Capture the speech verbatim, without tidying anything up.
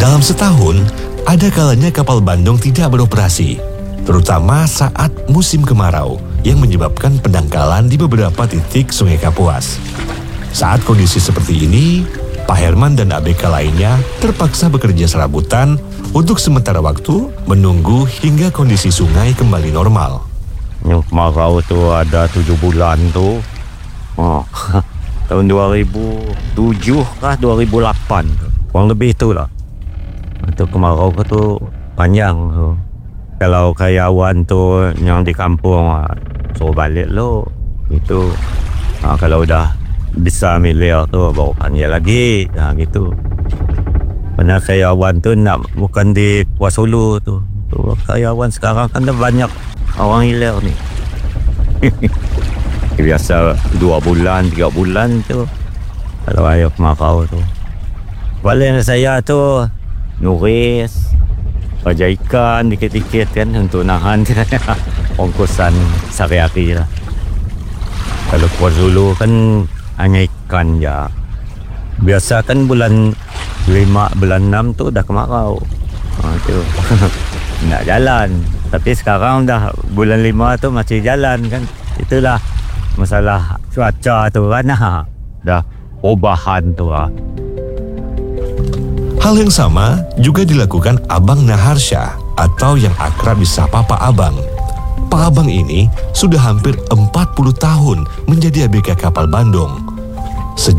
Dalam setahun, ada kalanya kapal Bandung tidak beroperasi, terutama saat musim kemarau yang menyebabkan pendangkalan di beberapa titik Sungai Kapuas. Saat kondisi seperti ini, Pak Herman dan A B K lainnya terpaksa bekerja serabutan untuk sementara waktu menunggu hingga kondisi sungai kembali normal. Yang kemarau tuh ada tujuh bulan tuh. Oh, tahun dua ribu tujuh kah dua ribu delapan. Kurang lebih itulah. Itu kemarau tuh panjang tuh. Kalau karyawan tuh yang di kampung suruh balik lo. Itu nah, kalau udah bisa miliar tuh bawa panggil lagi. Nah gitu. Karena karyawan tuh nak bukan di Kuala Sulu tuh. Tuh karyawan sekarang kan dah banyak orang hilir nih. Biasa dua bulan, tiga bulan tuh kalau air kemarau tuh. Balik saya tuh nuris, kerja ikan dikit-dikit kan untuk nahan ongkosan sehari-hari lah. Kalau Kuala Sulu kan hanya ikan ya. Biasa kan bulan lima, bulan enam tuh dah kemarau. Ha, tu. Nak jalan. Tapi sekarang dah bulan lima tu masih jalan kan. Itulah masalah cuaca tu kan. Ha. Dah perubahan tu lah. Hal yang sama juga dilakukan Abang Naharsya atau yang akrab disapa Pak Abang. Pak Abang ini sudah hampir empat puluh tahun menjadi A B K kapal Bandung